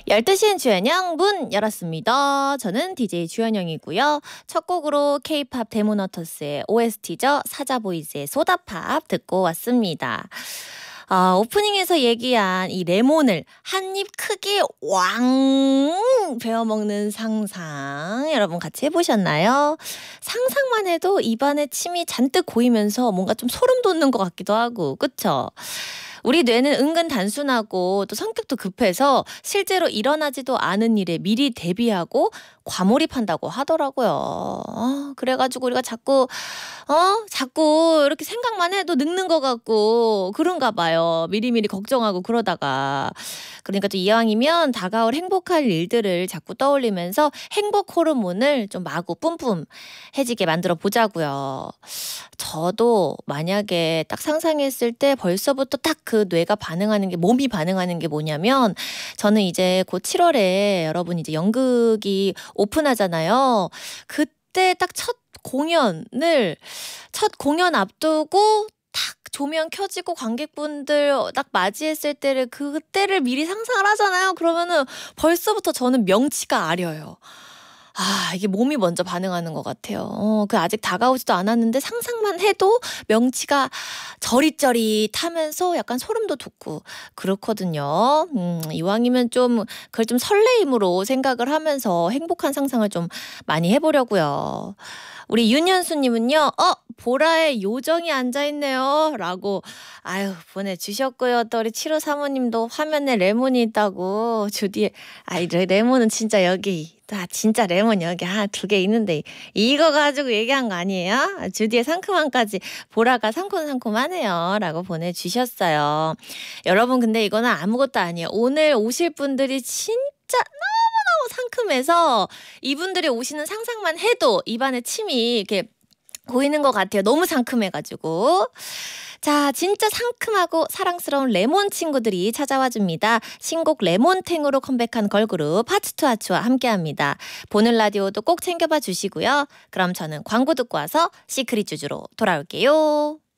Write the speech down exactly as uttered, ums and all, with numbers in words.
열두 시엔 주현영 문 열었습니다. 저는 디제이 주현영이고요. 첫 곡으로 K-팝 데모너터스의 오에스티죠. 사자보이즈의 소다팝 듣고 왔습니다. 아, 오프닝에서 얘기한 이 레몬을 한 입 크게 왕 베어먹는 상상 여러분 같이 해보셨나요? 상상만 해도 입안에 침이 잔뜩 고이면서 뭔가 좀 소름 돋는 것 같기도 하고 그쵸? 우리 뇌는 은근 단순하고 또 성격도 급해서 실제로 일어나지도 않은 일에 미리 대비하고 과몰입한다고 하더라고요. 어, 그래가지고 우리가 자꾸 어 자꾸 이렇게 생각만 해도 늙는 것 같고 그런가 봐요. 미리미리 걱정하고 그러다가 그러니까 또 이왕이면 다가올 행복할 일들을 자꾸 떠올리면서 행복 호르몬을 좀 마구 뿜뿜해지게 만들어 보자고요. 저도 만약에 딱 상상했을 때 벌써부터 딱 그 뇌가 반응하는 게 몸이 반응하는 게 뭐냐면 저는 이제 곧 칠월에 여러분 이제 연극이 오픈하잖아요. 그때 딱 첫 공연을 첫 공연 앞두고 딱 조명 켜지고 관객분들 딱 맞이했을 때를 그때를 미리 상상을 하잖아요. 그러면은 벌써부터 저는 명치가 아려요. 아, 이게 몸이 먼저 반응하는 것 같아요. 어, 그 아직 다가오지도 않았는데 상상만 해도 명치가 저릿저릿하면서 약간 소름도 돋고 그렇거든요. 음, 이왕이면 좀 그걸 좀 설레임으로 생각을 하면서 행복한 상상을 좀 많이 해보려고요. 우리 윤현수님은요. 어 보라에 요정이 앉아있네요 라고 아유 보내주셨고요. 또 우리 칠호 사모님도 화면에 레몬이 있다고 주디에 아이 레몬은 진짜 여기 다 진짜 레몬 여기 한 두 개 있는데 이거 가지고 얘기한 거 아니에요? 주디의 상큼함까지 보라가 상콤상콤하네요 라고 보내주셨어요. 여러분 근데 이거는 아무것도 아니에요. 오늘 오실 분들이 진짜 너무너무 상큼해서 이분들이 오시는 상상만 해도 입안에 침이 이렇게 보이는 것 같아요. 너무 상큼해가지고. 자, 진짜 상큼하고 사랑스러운 레몬 친구들이 찾아와 줍니다. 신곡 레몬탱으로 컴백한 걸그룹 하츠투하츠와 함께합니다. 보는 라디오도 꼭 챙겨봐 주시고요. 그럼 저는 광고 듣고 와서 시크릿 주주로 돌아올게요.